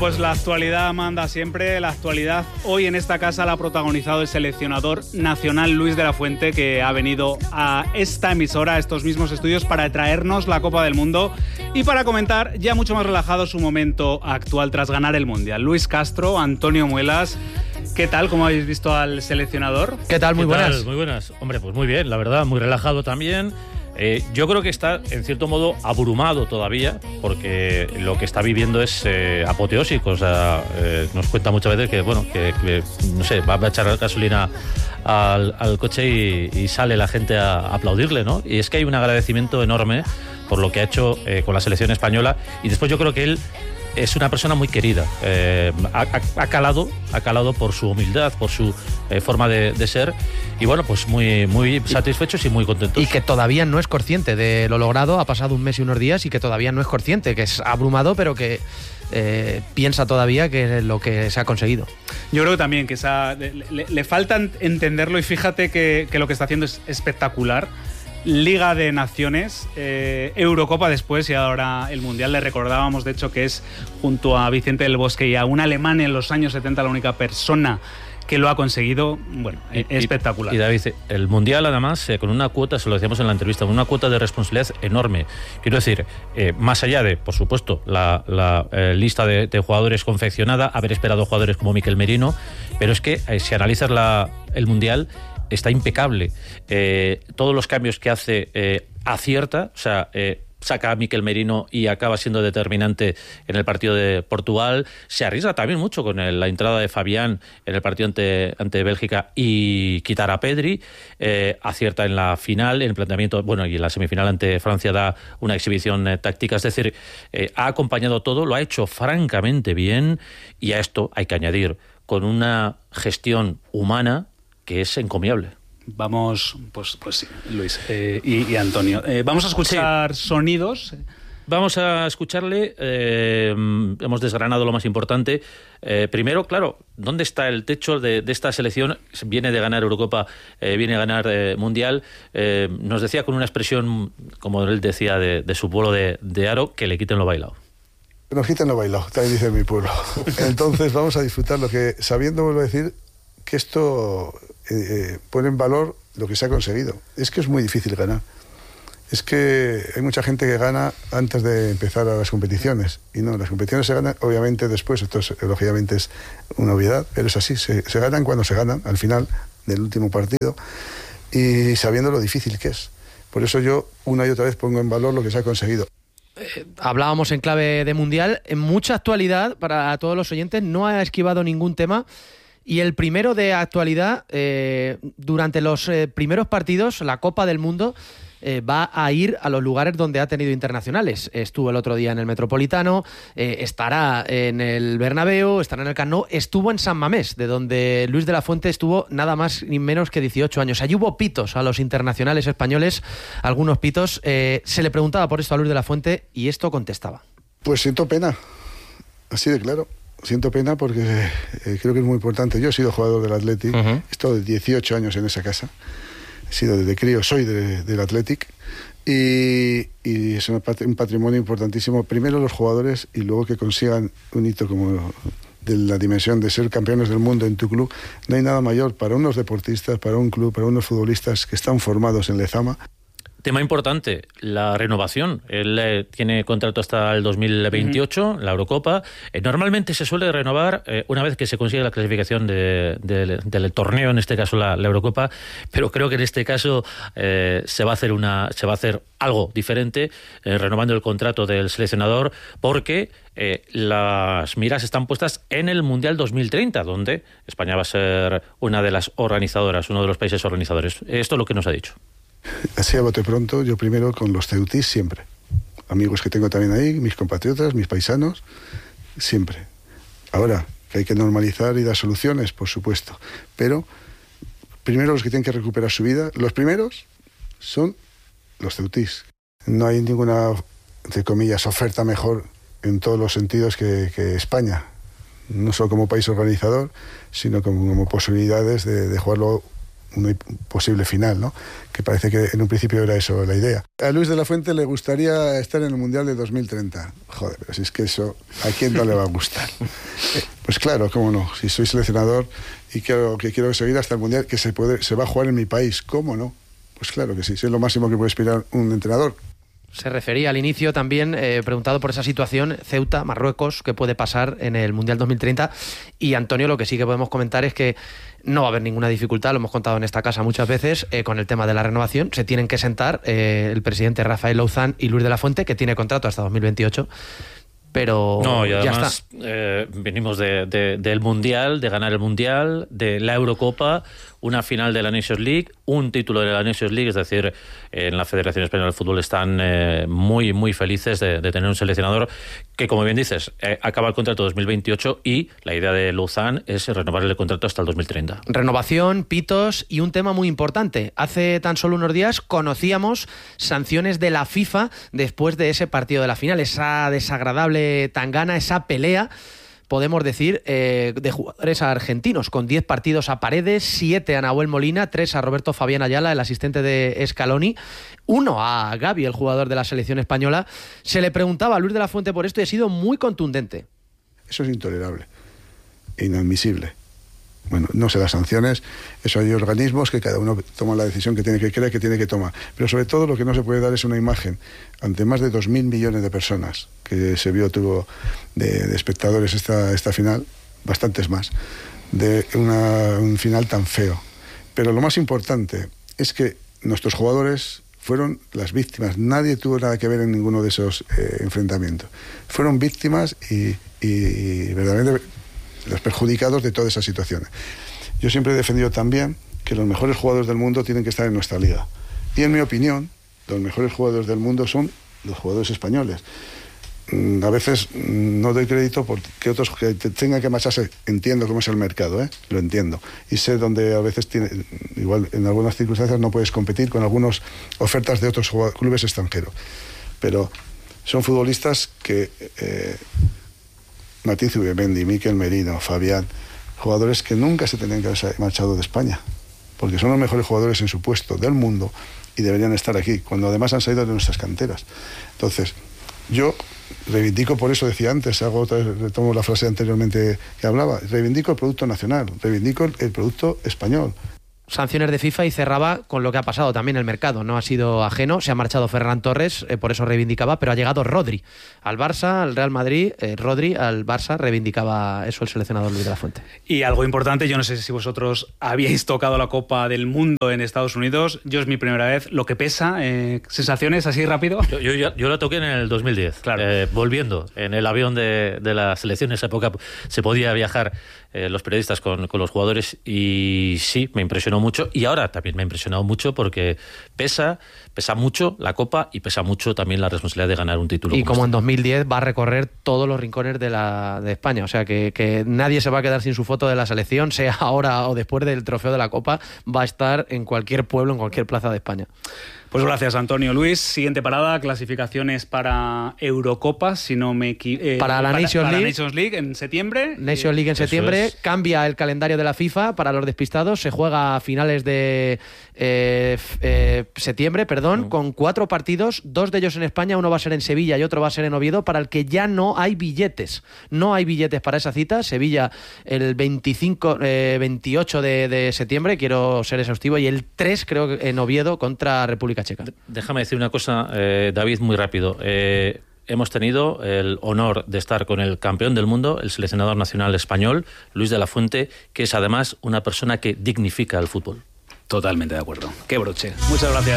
pues la actualidad manda siempre. La actualidad hoy en esta casa la ha protagonizado el seleccionador nacional Luis de la Fuente, que ha venido a esta emisora, a estos mismos estudios, para traernos la Copa del Mundo y para comentar ya mucho más relajado su momento actual tras ganar el Mundial. Luis Castro, Antonio Muelas, ¿qué tal? ¿Cómo habéis visto al seleccionador? ¿Qué tal? Muy buenas. Muy buenas. Hombre, pues muy bien, la verdad, muy relajado también. Yo creo que está, en cierto modo, abrumado todavía, porque lo que está viviendo es apoteósico. O sea, nos cuenta muchas veces que, bueno, que no sé, va a echar gasolina al coche y sale la gente a aplaudirle, ¿no? Y es que hay un agradecimiento enorme por lo que ha hecho con la selección española. Y después yo creo que él es una persona muy querida. Ha calado por su humildad, por su forma de ser. Y bueno, pues muy satisfechos y muy contentos. Y que todavía no es consciente de lo logrado. Ha pasado un mes y unos días y que todavía no es consciente, que es abrumado, pero que piensa todavía que es lo que se ha conseguido. Yo creo que también que le falta entenderlo, y fíjate que lo que está haciendo es espectacular. Liga de Naciones, Eurocopa después y ahora el Mundial. Le recordábamos, de hecho, que es, junto a Vicente del Bosque y a un alemán en los años 70, la única persona que lo ha conseguido. Bueno, espectacular. Y David, el Mundial, además, con una cuota, se lo decíamos en la entrevista, con una cuota de responsabilidad enorme. Quiero decir, más allá de, por supuesto, la lista de jugadores confeccionada, haber esperado jugadores como Mikel Merino, pero es que si analizas el Mundial, está impecable. Todos los cambios que hace acierta, o sea, saca a Mikel Merino y acaba siendo determinante en el partido de Portugal. Se arriesga también mucho con la entrada de Fabián en el partido ante Bélgica y quitar a Pedri. Acierta en la final, en el planteamiento, bueno, y en la semifinal ante Francia da una exhibición táctica. Es decir, ha acompañado todo, lo ha hecho francamente bien, y a esto hay que añadir con una gestión humana que es encomiable. Vamos, pues sí, Luis y Antonio. Vamos a escuchar sonidos. Vamos a escucharle. Hemos desgranado lo más importante. Primero, claro, ¿dónde está el techo de esta selección? Viene de ganar Eurocopa, viene a ganar Mundial. Nos decía con una expresión, como él decía, de su pueblo de Aro, que le quiten lo bailado. Nos quiten lo bailado, también dice mi pueblo. Entonces vamos a disfrutar lo que, sabiendo, vuelvo a decir, que esto pone en valor lo que se ha conseguido. Es que es muy difícil ganar. Es que hay mucha gente que gana antes de empezar a las competiciones. Y no, las competiciones se ganan obviamente después. Esto lógicamente es una obviedad, pero es así. Se ganan cuando se ganan, al final del último partido, y sabiendo lo difícil que es. Por eso yo una y otra vez pongo en valor lo que se ha conseguido. Hablábamos en clave de Mundial. En mucha actualidad, para todos los oyentes, no ha esquivado ningún tema. Y el primero de actualidad, durante los primeros partidos, la Copa del Mundo va a ir a los lugares donde ha tenido internacionales. Estuvo el otro día en el Metropolitano, estará en el Bernabéu, estará en el Camp Nou, estuvo en San Mamés, de donde Luis de la Fuente estuvo nada más ni menos que 18 años. Allí hubo pitos a los internacionales españoles, algunos pitos. Se le preguntaba por esto a Luis de la Fuente y esto contestaba. Pues siento pena, así de claro. Siento pena porque creo que es muy importante. Yo he sido jugador del Athletic, he estado de 18 años en esa casa, he sido desde crío, soy del Athletic, y es un patrimonio importantísimo. Primero los jugadores, y luego que consigan un hito como de la dimensión de ser campeones del mundo en tu club. No hay nada mayor para unos deportistas, para un club, para unos futbolistas que están formados en Lezama. Tema importante, la renovación. Él tiene contrato hasta el 2028, la Eurocopa. Normalmente se suele renovar una vez que se consigue la clasificación del torneo, en este caso la Eurocopa, pero creo que en este caso se va a hacer algo diferente, renovando el contrato del seleccionador, porque las miras están puestas en el Mundial 2030, donde España va a ser una de las organizadoras, uno de los países organizadores. Esto es lo que nos ha dicho. Así a bote pronto, yo primero con los ceutís siempre. Amigos que tengo también ahí, mis compatriotas, mis paisanos, siempre. Ahora, que hay que normalizar y dar soluciones, por supuesto. Pero primero los que tienen que recuperar su vida, los primeros son los ceutís. No hay ninguna, entre comillas, oferta mejor en todos los sentidos que España. No solo como país organizador, sino como posibilidades de jugarlo una posible final, ¿no? Que parece que en un principio era eso la idea. A Luis de la Fuente le gustaría estar en el Mundial de 2030. Joder, pero si es que eso, ¿a quién no le va a gustar? Pues claro, cómo no. Si soy seleccionador y quiero seguir hasta el Mundial, que se va a jugar en mi país, ¿cómo no? Pues claro que sí, es lo máximo que puede aspirar un entrenador. Se refería al inicio también, preguntado por esa situación, Ceuta, Marruecos, ¿qué puede pasar en el Mundial 2030? Y Antonio, lo que sí que podemos comentar es que no va a haber ninguna dificultad, lo hemos contado en esta casa muchas veces, con el tema de la renovación. Se tienen que sentar el presidente Rafael Louzán y Luis de la Fuente, que tiene contrato hasta 2028. Pero no, y además, ya está. Venimos del Mundial, de ganar el Mundial, de la Eurocopa, una final de la Nations League, un título de la Nations League, es decir, en la Federación Española de Fútbol están muy, muy felices de tener un seleccionador que, como bien dices, acaba el contrato 2028 y la idea de Louzán es renovar el contrato hasta el 2030. Renovación, pitos y un tema muy importante. Hace tan solo unos días conocíamos sanciones de la FIFA después de ese partido de la final, esa desagradable tangana, esa pelea, podemos decir, de jugadores argentinos, con 10 partidos a Paredes, 7 a Nahuel Molina, 3 a Roberto Fabián Ayala, el asistente de Scaloni, 1 a Gavi, el jugador de la selección española. Se le preguntaba a Luis de la Fuente por esto y ha sido muy contundente. Eso es intolerable, inadmisible. Bueno, no sé las sanciones, eso hay organismos que cada uno toma la decisión que cree que tiene que tomar. Pero sobre todo lo que no se puede dar es una imagen ante más de 2.000 millones de personas que tuvo de espectadores esta final, bastantes más, de un final tan feo. Pero lo más importante es que nuestros jugadores fueron las víctimas. Nadie tuvo nada que ver en ninguno de esos enfrentamientos. Fueron víctimas y verdaderamente los perjudicados de todas esas situaciones. Yo siempre he defendido también que los mejores jugadores del mundo tienen que estar en nuestra liga. Y en mi opinión, los mejores jugadores del mundo son los jugadores españoles. A veces no doy crédito porque otros que tengan que marcharse. Entiendo cómo es el mercado, lo entiendo. Y sé donde a veces igual en algunas circunstancias no puedes competir con algunas ofertas de otros clubes extranjeros. Pero son futbolistas que... Martín Zubimendi, Mikel Merino, Fabián, jugadores que nunca se tenían que haber marchado de España, porque son los mejores jugadores en su puesto del mundo y deberían estar aquí, cuando además han salido de nuestras canteras. Entonces, yo reivindico, por eso decía antes, retomo la frase anteriormente que hablaba, reivindico el producto nacional, reivindico el producto español. Sanciones de FIFA y cerraba con lo que ha pasado también el mercado. No ha sido ajeno, se ha marchado Ferran Torres, por eso reivindicaba, pero ha llegado Rodri al Barça, al Real Madrid, Rodri al Barça, reivindicaba eso el seleccionador Luis de la Fuente. Y algo importante, yo no sé si vosotros habíais tocado la Copa del Mundo en Estados Unidos, yo es mi primera vez, lo que pesa, sensaciones así rápido. Yo la toqué en el 2010, claro. Volviendo en el avión de la selección, en esa época se podía viajar los periodistas con los jugadores y sí, me impresionó mucho y ahora también me ha impresionado mucho porque pesa mucho la Copa y pesa mucho también la responsabilidad de ganar un título. Y como en 2010 va a recorrer todos los rincones de España, o sea que nadie se va a quedar sin su foto de la selección, sea ahora o después del trofeo de la Copa, va a estar en cualquier pueblo, en cualquier plaza de España. Pues gracias, Antonio. Luis, siguiente parada, clasificaciones para Eurocopa, si no me equivoco. Para la Nations League en septiembre. Nations League en septiembre, cambia el calendario de la FIFA para los despistados, se juega a finales de septiembre, con 4 partidos, 2 de ellos en España, uno va a ser en Sevilla y otro va a ser en Oviedo, para el que ya no hay billetes. No hay billetes para esa cita. Sevilla el 28 de septiembre, quiero ser exhaustivo, y el 3 creo que en Oviedo contra República Checa. Déjame decir una cosa, David, muy rápido. Hemos tenido el honor de estar con el campeón del mundo, el seleccionador nacional español, Luis de la Fuente, que es además una persona que dignifica el fútbol. Totalmente de acuerdo. Qué broche. Muchas gracias.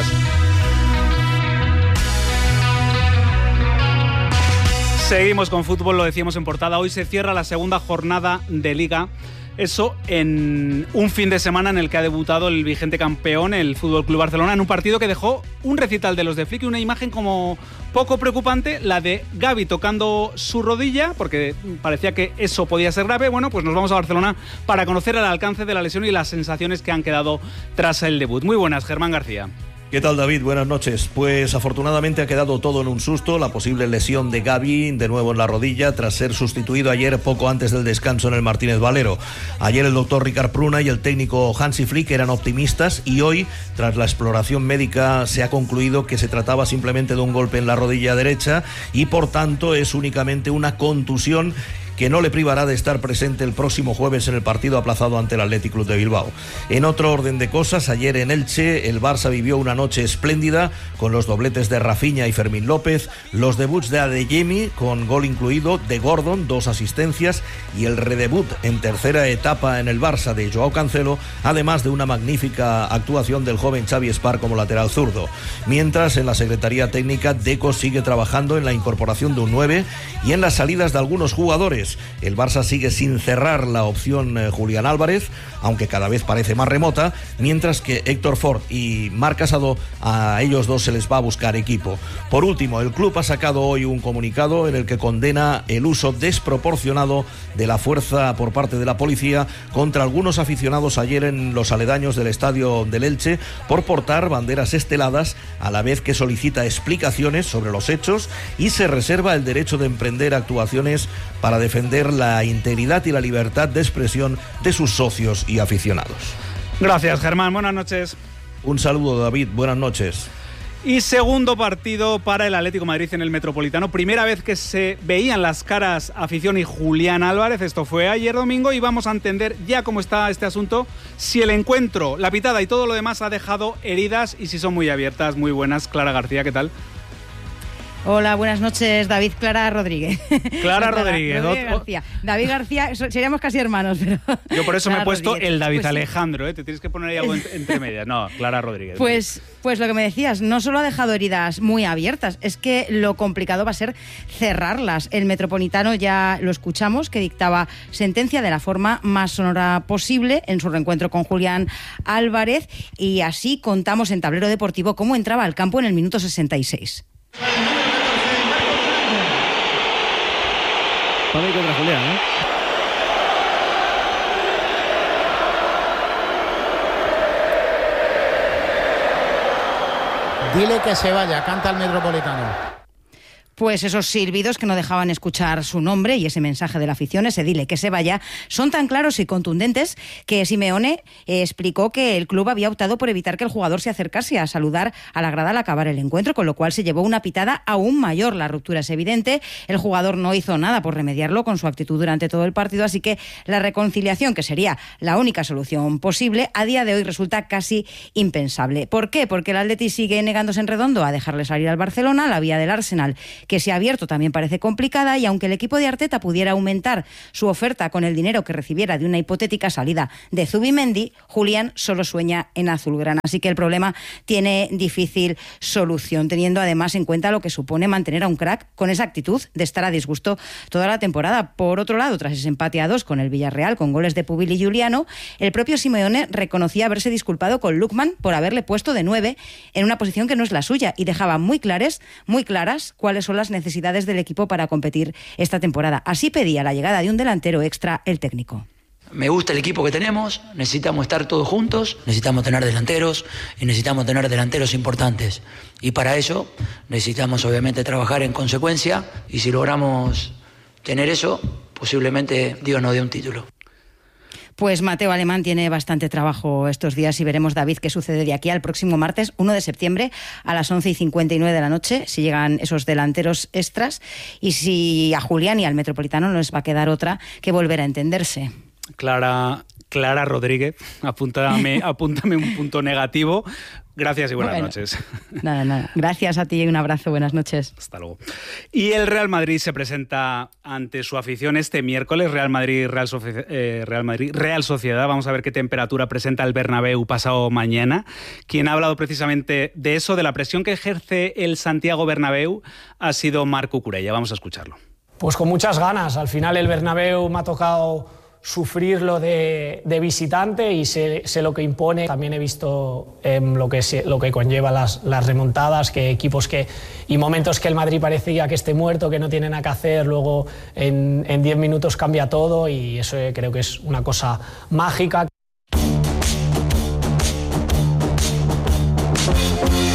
Seguimos con fútbol, lo decíamos en portada. Hoy se cierra la segunda jornada de Liga. Eso en un fin de semana en el que ha debutado el vigente campeón, el FC Barcelona, en un partido que dejó un recital de los de Flick y una imagen como poco preocupante, la de Gavi tocando su rodilla, porque parecía que eso podía ser grave. Bueno, pues nos vamos a Barcelona para conocer el alcance de la lesión y las sensaciones que han quedado tras el debut. Muy buenas, Germán García. ¿Qué tal, David? Buenas noches. Pues afortunadamente ha quedado todo en un susto. La posible lesión de Gavi, de nuevo en la rodilla, tras ser sustituido ayer poco antes del descanso en el Martínez Valero. Ayer el doctor Ricard Pruna y el técnico Hansi Flick eran optimistas y hoy, tras la exploración médica, se ha concluido que se trataba simplemente de un golpe en la rodilla derecha y por tanto es únicamente una contusión que no le privará de estar presente el próximo jueves en el partido aplazado ante el Athletic Club de Bilbao. En otro orden de cosas, ayer en Elche el Barça vivió una noche espléndida con los dobletes de Rafinha y Fermín López, los debuts de Adeyemi con gol incluido, de Gordon, 2 asistencias y el redebut en tercera etapa en el Barça de Joao Cancelo, además de una magnífica actuación del joven Xavi Espar como lateral zurdo. Mientras en la Secretaría Técnica Deco sigue trabajando en la incorporación de un 9 y en las salidas de algunos jugadores. El Barça sigue sin cerrar la opción Julián Álvarez, aunque cada vez parece más remota, mientras que Héctor Ford y Marc Casado, a ellos dos se les va a buscar equipo. Por último, el club ha sacado hoy un comunicado en el que condena el uso desproporcionado de la fuerza por parte de la policía contra algunos aficionados ayer en los aledaños del estadio del Elche por portar banderas esteladas, a la vez que solicita explicaciones sobre los hechos y se reserva el derecho de emprender actuaciones para defender la integridad y la libertad de expresión de sus socios y aficionados. Gracias, Germán. Buenas noches. Un saludo, David. Buenas noches. Y segundo partido para el Atlético de Madrid en el Metropolitano. Primera vez que se veían las caras afición y Julián Álvarez. Esto fue ayer domingo y vamos a entender ya cómo está este asunto. Si el encuentro, la pitada y todo lo demás ha dejado heridas y si son muy abiertas, muy buenas. Clara García, ¿qué tal? Hola, buenas noches, David. Clara Rodríguez. Clara Rodríguez. García. David García, seríamos casi hermanos, pero... Yo por eso me he puesto Rodríguez. el David Pues Alejandro, ¿eh? Te tienes que poner ahí algo entre medias. No, Clara Rodríguez. Pues lo que me decías, no solo ha dejado heridas muy abiertas, es que lo complicado va a ser cerrarlas. El Metropolitano, ya lo escuchamos, que dictaba sentencia de la forma más sonora posible en su reencuentro con Julián Álvarez y así contamos en Tablero Deportivo cómo entraba al campo en el minuto 66. Para mí contra Julián, ¿eh? Dile que se vaya, canta el Metropolitano. Pues esos silbidos que no dejaban escuchar su nombre y ese mensaje de la afición, ese dile que se vaya, son tan claros y contundentes que Simeone explicó que el club había optado por evitar que el jugador se acercase a saludar a la grada al acabar el encuentro, con lo cual se llevó una pitada aún mayor. La ruptura es evidente, el jugador no hizo nada por remediarlo con su actitud durante todo el partido, así que la reconciliación, que sería la única solución posible, a día de hoy resulta casi impensable. ¿Por qué? Porque el Atleti sigue negándose en redondo a dejarle salir al Barcelona, la vía del Arsenal, que se ha abierto, también parece complicada, y aunque el equipo de Arteta pudiera aumentar su oferta con el dinero que recibiera de una hipotética salida de Zubimendi, Julián solo sueña en azulgrana. Así que el problema tiene difícil solución, teniendo además en cuenta lo que supone mantener a un crack con esa actitud de estar a disgusto toda la temporada. Por otro lado, tras ese empate a 2 con el Villarreal, con goles de Pubil y Giuliano, el propio Simeone reconocía haberse disculpado con Lookman por haberle puesto de 9 en una posición que no es la suya y dejaba muy claras cuáles son las necesidades del equipo para competir esta temporada. Así pedía la llegada de un delantero extra el técnico. Me gusta el equipo que tenemos, necesitamos estar todos juntos, necesitamos tener delanteros y necesitamos tener delanteros importantes. Y para eso necesitamos obviamente trabajar en consecuencia y si logramos tener eso, posiblemente Dios nos dé un título. Pues Mateo Alemán tiene bastante trabajo estos días y veremos, David, qué sucede de aquí al próximo martes 1 de septiembre a las 11:59 de la noche, si llegan esos delanteros extras y si a Julián y al Metropolitano no les va a quedar otra que volver a entenderse. Clara Rodríguez, apúntame un punto negativo. Gracias y buenas noches. Nada. Gracias a ti y un abrazo. Buenas noches. Hasta luego. Y el Real Madrid se presenta ante su afición este miércoles. Real Madrid-Real Sociedad. Vamos a ver qué temperatura presenta el Bernabéu pasado mañana. Quien ha hablado precisamente de eso, de la presión que ejerce el Santiago Bernabéu, ha sido Marc Cucurella. Vamos a escucharlo. Pues con muchas ganas. Al final el Bernabéu me ha tocado sufrirlo de visitante y sé lo que impone. También he visto lo que conlleva las remontadas, que equipos y momentos que el Madrid parecía que esté muerto, que no tiene nada que hacer, luego en 10 minutos cambia todo y eso creo que es una cosa mágica.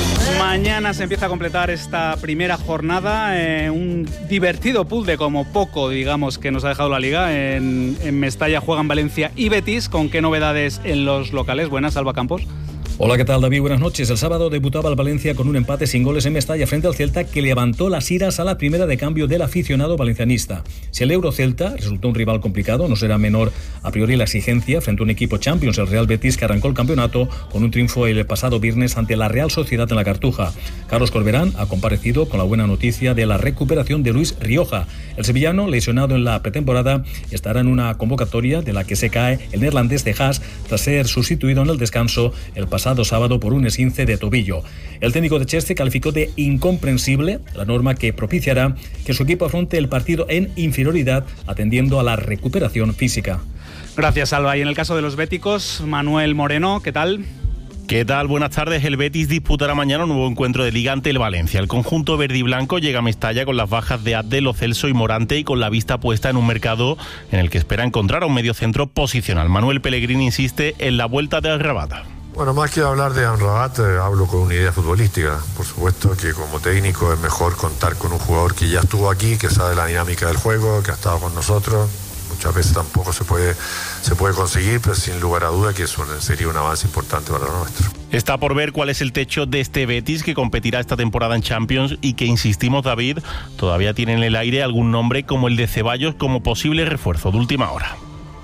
mañana se empieza a completar esta primera jornada, un divertido pool de como poco, digamos, que nos ha dejado la Liga. En Mestalla juegan Valencia y Betis. ¿Con qué novedades en los locales? Buenas, Alba Campos. Hola, ¿qué tal, David? Buenas noches. El sábado debutaba el Valencia con un empate sin goles en Mestalla frente al Celta, que levantó las iras a la primera de cambio del aficionado valencianista. Si el Euro-Celta resultó un rival complicado, no será menor a priori la exigencia frente a un equipo Champions, el Real Betis, que arrancó el campeonato con un triunfo el pasado viernes ante la Real Sociedad en la Cartuja. Carlos Corberán ha comparecido con la buena noticia de la recuperación de Luis Rioja. El sevillano, lesionado en la pretemporada, estará en una convocatoria de la que se cae el neerlandés de Haas tras ser sustituido en el descanso el pasado sábado por un esguince de tobillo. El técnico de Chelsea calificó de incomprensible la norma que propiciará que su equipo afronte el partido en inferioridad, atendiendo a la recuperación física. Gracias, Alba. Y en el caso de los béticos, Manuel Moreno, ¿qué tal? ¿Qué tal? Buenas tardes. El Betis disputará mañana un nuevo encuentro de Liga ante el Valencia. El conjunto verde y blanco llega a Mestalla con las bajas de Abde, Lo Celso y Morante, y con la vista puesta en un mercado en el que espera encontrar a un mediocentro posicional. Manuel Pellegrini insiste en la vuelta de Amrabat. Bueno, más que hablar de Amrabat, hablo con una idea futbolística. Por supuesto que como técnico es mejor contar con un jugador que ya estuvo aquí, que sabe la dinámica del juego, que ha estado con nosotros. Muchas veces tampoco se puede conseguir, pero sin lugar a duda que eso sería un avance importante para lo nuestro. Está por ver cuál es el techo de este Betis, que competirá esta temporada en Champions y que, insistimos, David, todavía tiene en el aire algún nombre como el de Ceballos como posible refuerzo de última hora.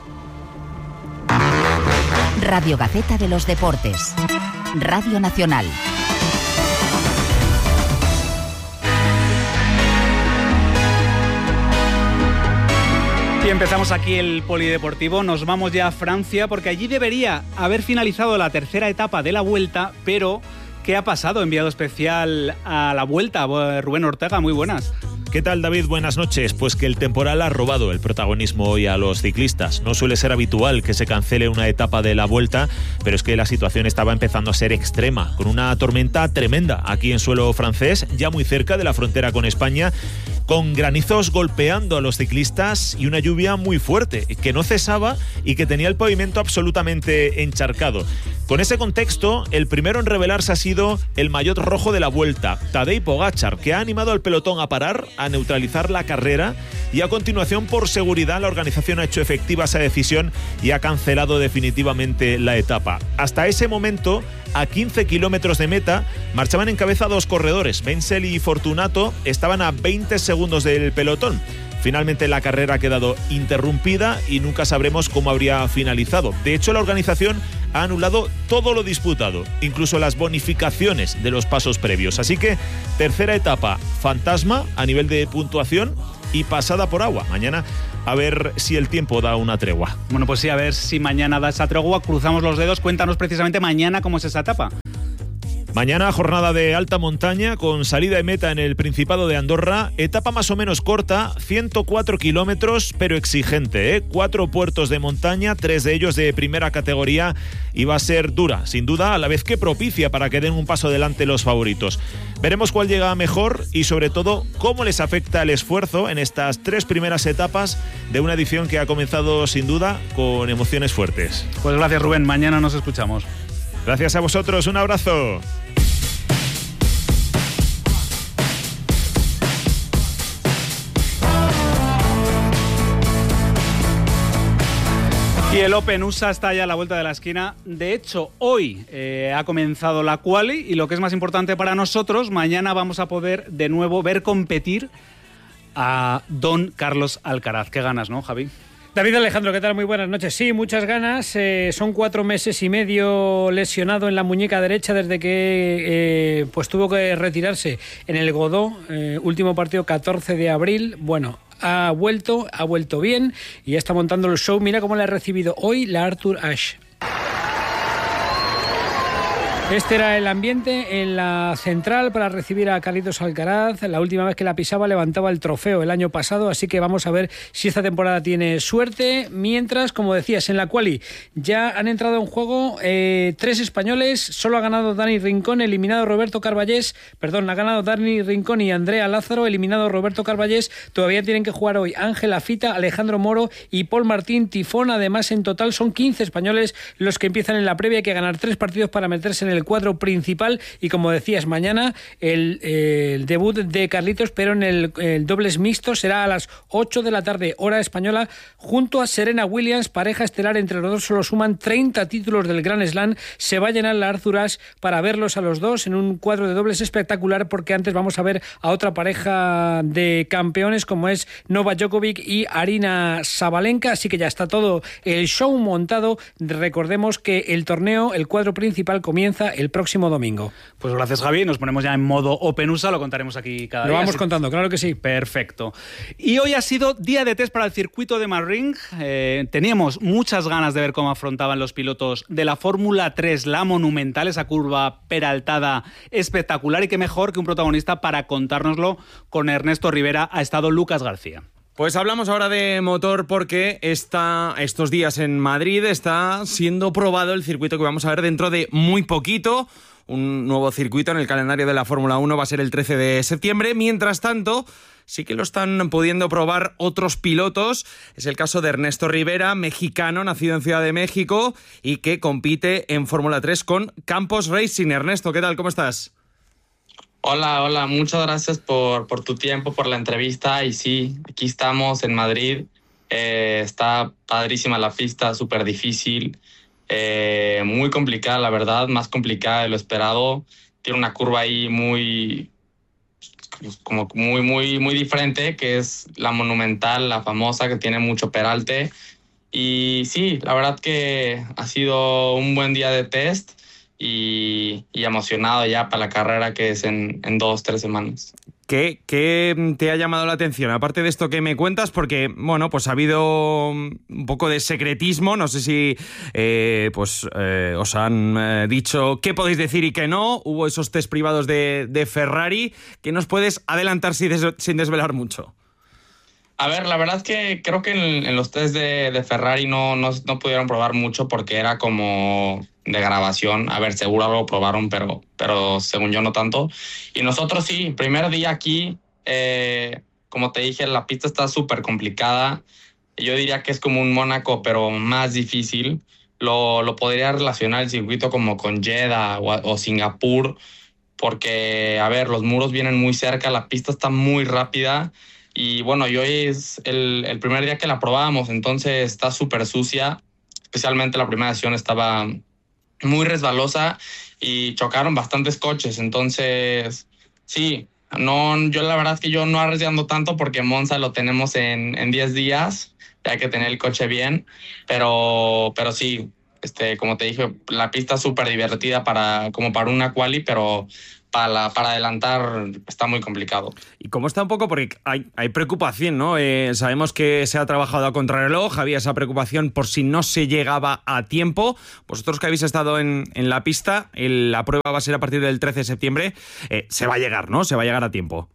Radio Gaceta de los Deportes. Radio Nacional. Y empezamos aquí el polideportivo. Nos vamos ya a Francia porque allí debería haber finalizado la tercera etapa de la Vuelta, pero ¿qué ha pasado? Enviado especial a la Vuelta, Rubén Ortega, muy buenas. ¿Qué tal, David? Buenas noches. Pues que el temporal ha robado el protagonismo hoy a los ciclistas. No suele ser habitual que se cancele una etapa de la Vuelta, pero es que la situación estaba empezando a ser extrema, con una tormenta tremenda aquí en suelo francés, ya muy cerca de la frontera con España, con granizos golpeando a los ciclistas y una lluvia muy fuerte, que no cesaba y que tenía el pavimento absolutamente encharcado. Con ese contexto, el primero en revelarse ha sido el maillot rojo de la Vuelta, Tadej Pogačar, que ha animado al pelotón a parar, a neutralizar la carrera, y a continuación, por seguridad, la organización ha hecho efectiva esa decisión y ha cancelado definitivamente la etapa. Hasta ese momento, a 15 kilómetros de meta, marchaban en cabeza dos corredores. Wenzel y Fortunato estaban a 20 segundos del pelotón. Finalmente la carrera ha quedado interrumpida y nunca sabremos cómo habría finalizado. De hecho, la organización ha anulado todo lo disputado, incluso las bonificaciones de los pasos previos. Así que tercera etapa fantasma a nivel de puntuación y pasada por agua. Mañana a ver si el tiempo da una tregua. Bueno, pues sí, a ver si mañana da esa tregua. Cruzamos los dedos. Cuéntanos precisamente mañana cómo es esa etapa. Mañana jornada de alta montaña con salida y meta en el Principado de Andorra, etapa más o menos corta, 104 kilómetros, pero exigente, 4 puertos de montaña, 3 de ellos de primera categoría, y va a ser dura, sin duda, a la vez que propicia para que den un paso adelante los favoritos. Veremos cuál llega mejor y sobre todo cómo les afecta el esfuerzo en estas 3 primeras etapas de una edición que ha comenzado sin duda con emociones fuertes. Pues gracias, Rubén, mañana nos escuchamos. Gracias a vosotros, un abrazo. Y el Open USA está ya a la vuelta de la esquina. De hecho, hoy ha comenzado la quali y lo que es más importante para nosotros, mañana vamos a poder de nuevo ver competir a don Carlos Alcaraz. Qué ganas, ¿no, Javi? David Alejandro, ¿qué tal? Muy buenas noches. Sí, muchas ganas. Son 4 meses y medio lesionado en la muñeca derecha desde que pues tuvo que retirarse en el Godó. Último partido 14 de abril. Bueno, ha vuelto bien y ya está montando el show. Mira cómo le ha recibido hoy la Arthur Ashe. Este era el ambiente en la central para recibir a Carlitos Alcaraz. La última vez que la pisaba levantaba el trofeo el año pasado, así que vamos a ver si esta temporada tiene suerte. Mientras, como decías, en la quali ya han entrado en juego 3 españoles. Solo ha ganado Dani Rincón, eliminado Roberto Carballés. Ha ganado Dani Rincón y Andrea Lázaro, eliminado Roberto Carballés. Todavía tienen que jugar hoy Ángela Fita, Alejandro Moro y Paul Martín Tifón. Además, en total son 15 españoles los que empiezan en la previa. Hay que ganar 3 partidos para meterse en el el cuadro principal y, como decías, mañana el debut de Carlitos, pero en el dobles mixto será a las 8 de la tarde, hora española, junto a Serena Williams, pareja estelar. Entre los dos solo suman 30 títulos del Grand Slam. Se va a llenar la Arthur Ashe para verlos a los dos en un cuadro de dobles espectacular, porque antes vamos a ver a otra pareja de campeones como es Novak Djokovic y Aryna Sabalenka. Así que ya está todo el show montado. Recordemos que el torneo, el cuadro principal, comienza el próximo domingo. Pues gracias, Javi. Nos ponemos ya en modo Open USA, lo contaremos aquí cada día. Lo vamos contando, claro que sí. Perfecto. Y hoy ha sido día de test para el circuito de Marring. Teníamos muchas ganas de ver cómo afrontaban los pilotos de la Fórmula 3 la Monumental, esa curva peraltada espectacular, y qué mejor que un protagonista para contárnoslo con Ernesto Rivera. Ha estado Lucas García. Pues hablamos ahora de motor porque estos días en Madrid está siendo probado el circuito que vamos a ver dentro de muy poquito. Un nuevo circuito en el calendario de la Fórmula 1 va a ser el 13 de septiembre. Mientras tanto, sí que lo están pudiendo probar otros pilotos. Es el caso de Ernesto Rivera, mexicano, nacido en Ciudad de México y que compite en Fórmula 3 con Campos Racing. Ernesto, ¿qué tal? ¿Cómo estás? Hola, muchas gracias por tu tiempo, por la entrevista. Y sí, aquí estamos en Madrid. Está padrísima la pista, súper difícil, muy complicada, la verdad, más complicada de lo esperado. Tiene una curva ahí muy diferente, que es la Monumental, la famosa, que tiene mucho peralte. Y sí, la verdad que ha sido un buen día de test. Y emocionado ya para la carrera, que es en 2-3 semanas. ¿Qué te ha llamado la atención? Aparte de esto que me cuentas, porque, bueno, pues ha habido un poco de secretismo. No sé si os han dicho qué podéis decir y qué no. Hubo esos test privados de Ferrari. ¿Qué nos puedes adelantar sin desvelar mucho? A ver, la verdad es que creo que en los test de Ferrari no pudieron probar mucho porque era como de grabación. A ver, seguro algo probaron, pero según yo no tanto. Y nosotros sí, primer día aquí, como te dije, la pista está súper complicada. Yo diría que es como un Mónaco, pero más difícil. Lo podría relacionar el circuito como con Jeddah o Singapur, porque, a ver, los muros vienen muy cerca, la pista está muy rápida. Y bueno, y hoy es el primer día que la probábamos, entonces está súper sucia. Especialmente la primera sesión estaba muy resbalosa y chocaron bastantes coches. Entonces, sí, yo la verdad es que yo no arriesgando tanto porque Monza lo tenemos en 10 días. Hay que tener el coche bien, pero sí, como te dije, la pista es súper divertida como para una quali, pero para adelantar está muy complicado. ¿Y cómo está un poco? Porque hay preocupación, ¿no? Sabemos que se ha trabajado a contrarreloj, había esa preocupación por si no se llegaba a tiempo. Vosotros que habéis estado en la pista, la prueba va a ser a partir del 13 de septiembre. Se va a llegar, ¿no? Se va a llegar a tiempo.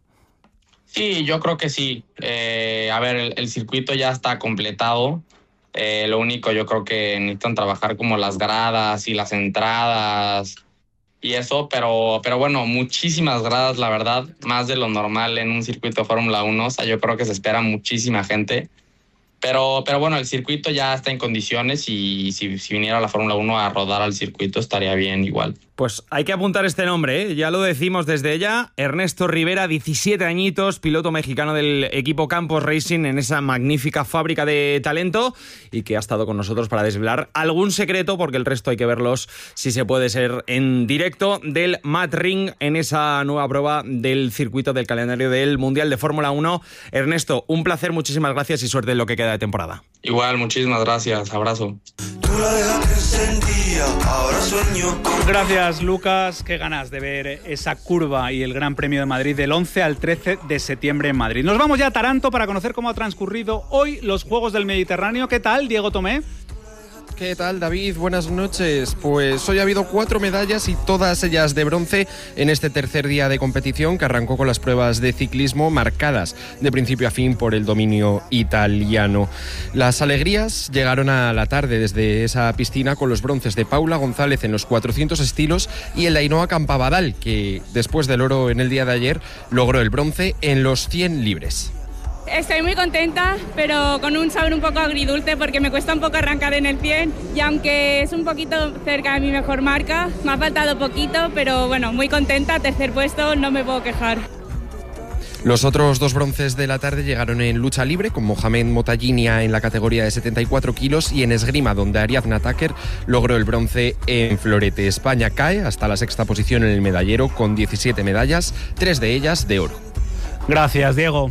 Sí, yo creo que sí. A ver, el circuito ya está completado. Lo único, yo creo que necesitan trabajar como las gradas y las entradas y eso, pero bueno, muchísimas gradas, la verdad, más de lo normal en un circuito de Fórmula 1. O sea, yo creo que se espera muchísima gente. Pero bueno, el circuito ya está en condiciones y si viniera la Fórmula 1 a rodar al circuito estaría bien igual. Pues hay que apuntar este nombre, ¿eh? Ya lo decimos desde ya. Ernesto Rivera, 17 añitos, piloto mexicano del equipo Campos Racing en esa magnífica fábrica de talento y que ha estado con nosotros para desvelar algún secreto, porque el resto hay que verlos, si se puede ser, en directo del Mat-Ring en esa nueva prueba del circuito del calendario del Mundial de Fórmula 1. Ernesto, un placer, muchísimas gracias y suerte en lo que queda de temporada. Igual, muchísimas gracias, abrazo. Gracias, Lucas. Qué ganas de ver esa curva y el Gran Premio de Madrid del 11 al 13 de septiembre en Madrid. Nos vamos ya a Taranto para conocer cómo ha transcurrido hoy los Juegos del Mediterráneo. ¿Qué tal, Diego Tomé? ¿Qué tal, David? Buenas noches. Pues hoy ha habido 4 medallas y todas ellas de bronce en este tercer día de competición, que arrancó con las pruebas de ciclismo marcadas de principio a fin por el dominio italiano. Las alegrías llegaron a la tarde desde esa piscina con los bronces de Paula González en los 400 estilos y el de Ainhoa Campabadal, que después del oro en el día de ayer logró el bronce en los 100 libres. Estoy muy contenta, pero con un sabor un poco agridulce porque me cuesta un poco arrancar en el 100 y aunque es un poquito cerca de mi mejor marca, me ha faltado poquito, pero bueno, muy contenta, tercer puesto, no me puedo quejar. Los otros 2 bronces de la tarde llegaron en lucha libre, con Mohamed Motayinia en la categoría de 74 kilos y en esgrima, donde Ariadna Tucker logró el bronce en florete. España cae hasta la 6ª posición en el medallero con 17 medallas, 3 de ellas de oro. Gracias, Diego.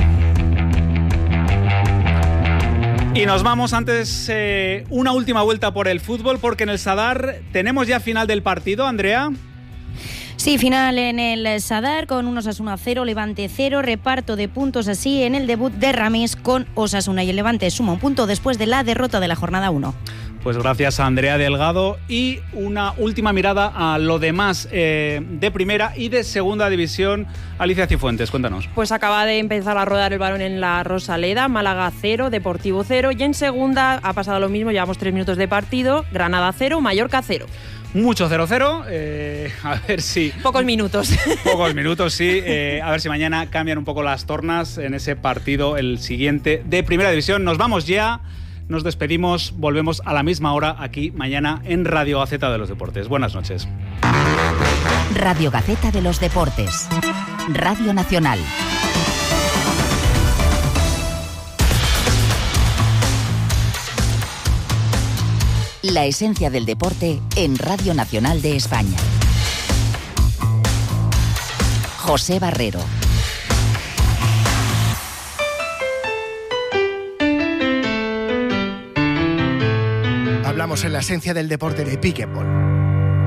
Y nos vamos antes una última vuelta por el fútbol, porque en el Sadar tenemos ya final del partido, Andrea. Sí, final en el Sadar con un Osasuna 0, Levante 0, reparto de puntos así en el debut de Ramis con Osasuna, y el Levante suma un punto después de la derrota de la jornada 1. Pues gracias a Andrea Delgado, y una última mirada a lo demás de primera y de segunda división. Alicia Cifuentes, cuéntanos. Pues acaba de empezar a rodar el balón en la Rosaleda, Málaga 0, Deportivo 0, y en segunda ha pasado lo mismo, llevamos 3 minutos de partido, Granada 0, Mallorca 0. Mucho 0-0, a ver si... Pocos minutos. Pocos minutos, sí. A ver si mañana cambian un poco las tornas en ese partido, el siguiente de Primera División. Nos vamos ya, nos despedimos, volvemos a la misma hora aquí mañana en Radio Gaceta de los Deportes. Buenas noches. Radio Gaceta de los Deportes. Radio Nacional. La esencia del deporte en Radio Nacional de España. José Barrero. Hablamos en la esencia del deporte de Piqueball.